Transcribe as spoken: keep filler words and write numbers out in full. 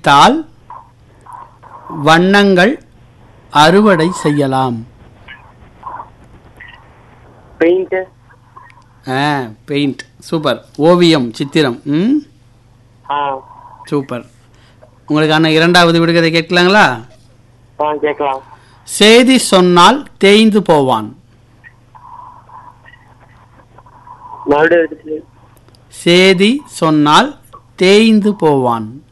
வைத்தால் வண்ணங்கள் அறுவடை செய்யலாம். பெயிண்ட். ஆ பெயிண்ட். சூப்பர். ஓவியம், சித்திரம். ம் ஆ சூப்பர். உங்களுக்கான இரண்டாவது விடுகதை கேட்கலாங்களா? ஆ கேட்கலாம். செய்தி சொன்னால் தேய்ந்து போவான். மறுபடியும் செய்தி சொன்னால் தேய்ந்து போவான்.